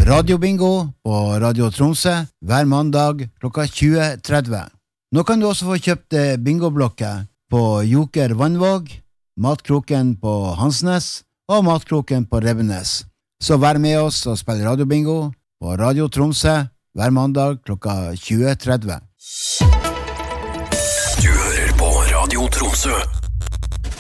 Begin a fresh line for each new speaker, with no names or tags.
Radiobingo på Radio Tromsø hver mandag klokka 20:30. Nå kan du også få kjøpt bingoblokker på Joker Vannvåg, Matkroken på Hansnes og Matkroken på Revenes. Så vær med oss og spill radiobingo på Radio Tromsø hver mandag klokka 20:30.
Du hører på Radio Tromsø.